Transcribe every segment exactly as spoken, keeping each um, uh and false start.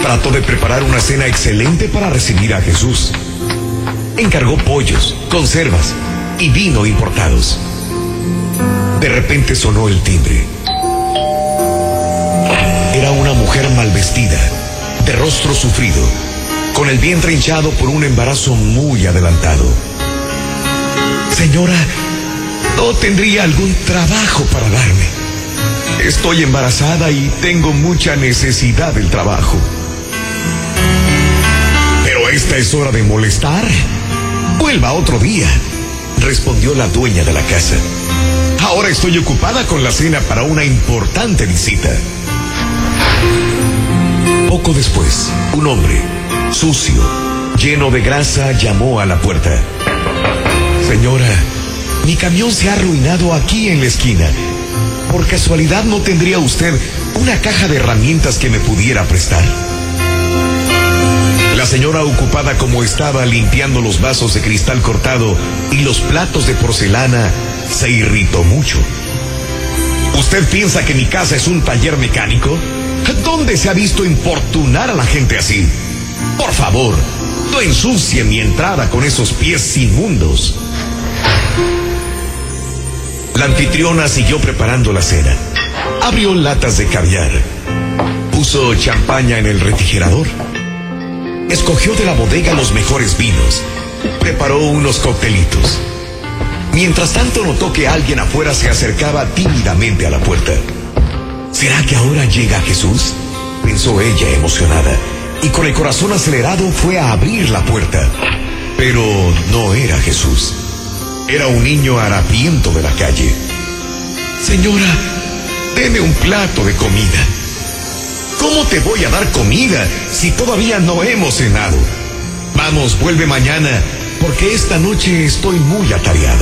trató de preparar una cena excelente para recibir a Jesús. Encargó pollos, conservas y vino importados. De repente sonó el timbre. Era una mujer mal vestida, de rostro sufrido, con el vientre hinchado por un embarazo muy adelantado. Señora, ¿no tendría algún trabajo para darme? Estoy embarazada y tengo mucha necesidad del trabajo. Pero esta es hora de molestar. Vuelva otro día, respondió la dueña de la casa. Ahora estoy ocupada con la cena para una importante visita. Poco después, un hombre, sucio, lleno de grasa, llamó a la puerta. Señora, mi camión se ha arruinado aquí en la esquina. ¿Por casualidad no tendría usted una caja de herramientas que me pudiera prestar? La señora, ocupada como estaba limpiando los vasos de cristal cortado y los platos de porcelana, se irritó mucho. ¿Usted piensa que mi casa es un taller mecánico? ¿Dónde se ha visto importunar a la gente así? Por favor, no ensucie mi entrada con esos pies inmundos. La anfitriona siguió preparando la cena. Abrió latas de caviar. Puso champaña en el refrigerador. Escogió de la bodega los mejores vinos. Preparó unos coctelitos. Mientras tanto, notó que alguien afuera se acercaba tímidamente a la puerta. ¿Será que ahora llega Jesús?, pensó ella emocionada, y con el corazón acelerado fue a abrir la puerta. Pero no era Jesús. Era un niño harapiento de la calle. Señora, deme un plato de comida. ¿Cómo te voy a dar comida si todavía no hemos cenado? Vamos, vuelve mañana, porque esta noche estoy muy atareada.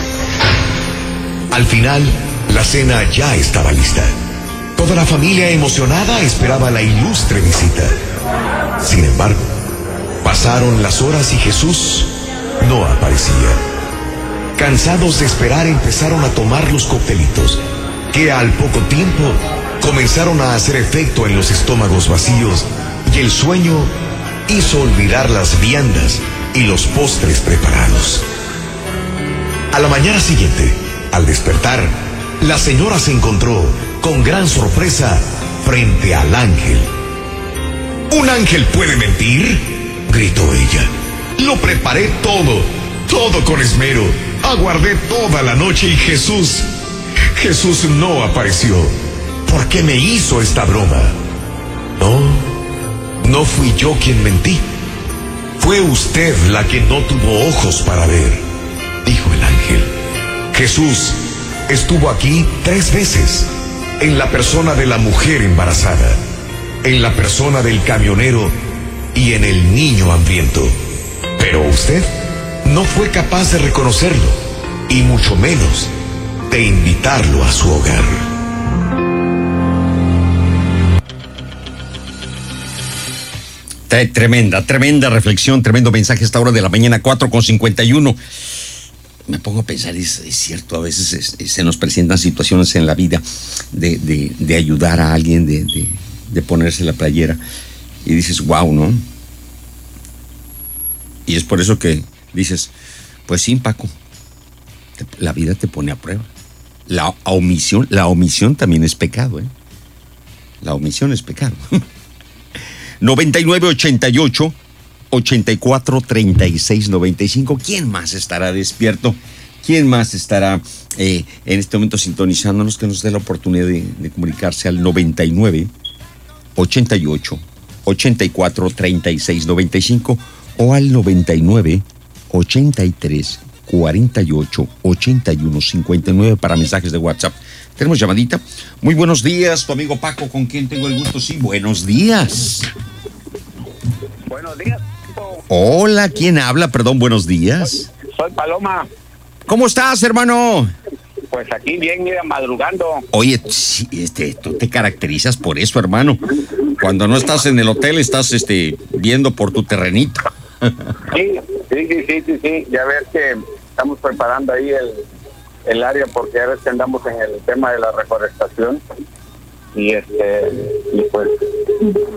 Al final, la cena ya estaba lista. Toda la familia emocionada esperaba la ilustre visita. Sin embargo, pasaron las horas y Jesús no aparecía. Cansados de esperar, empezaron a tomar los coctelitos, que al poco tiempo comenzaron a hacer efecto en los estómagos vacíos, y el sueño hizo olvidar las viandas y los postres preparados. A la mañana siguiente, al despertar, la señora se encontró con gran sorpresa frente al ángel. ¿Un ángel puede mentir?, gritó ella. Lo preparé todo, todo con esmero. Aguardé toda la noche y Jesús, Jesús no apareció. ¿Por qué me hizo esta broma? No, no fui yo quien mentí. Fue usted la que no tuvo ojos para ver, dijo el ángel. Jesús estuvo aquí tres veces, en la persona de la mujer embarazada, en la persona del camionero y en el niño hambriento. Pero usted no fue capaz de reconocerlo, y mucho menos de invitarlo a su hogar. Tremenda, tremenda reflexión, tremendo mensaje a esta hora de la mañana, cuatro con cincuenta y uno. Me pongo a pensar, es, es cierto, a veces es, es, se nos presentan situaciones en la vida de, de, de ayudar a alguien, de, de, de ponerse la playera, y dices, wow, ¿no? Y es por eso que dices, pues sí, Paco, te, la vida te pone a prueba. La omisión, la omisión también es pecado, ¿eh? La omisión es pecado. noventa y nueve, ochenta y ocho, ochenta y cuatro, treinta y seis, noventa y cinco. ¿Quién más estará despierto? ¿Quién más estará eh, en este momento sintonizándonos? Que nos dé la oportunidad de, de comunicarse al noventa y nueve, ochenta y ocho, ochenta y cuatro, treinta y seis, noventa y cinco o al noventa y nueve, ochenta y tres, cuarenta y ocho, ochenta y uno, cincuenta y nueve para mensajes de WhatsApp. Tenemos llamadita. Muy buenos días, tu amigo Paco, ¿con quién tengo el gusto? Sí, buenos días. Buenos días. Hola, ¿quién habla? Perdón, buenos días. Soy Paloma. ¿Cómo estás, hermano? Pues aquí bien, mira, madrugando. Oye, sí, este, tú te caracterizas por eso, hermano. Cuando no estás en el hotel, estás este, viendo por tu terrenito. Sí, sí, sí, sí, sí, sí. Ya ves que estamos preparando ahí el, el área, porque ya ves que andamos en el tema de la reforestación. Y este, y pues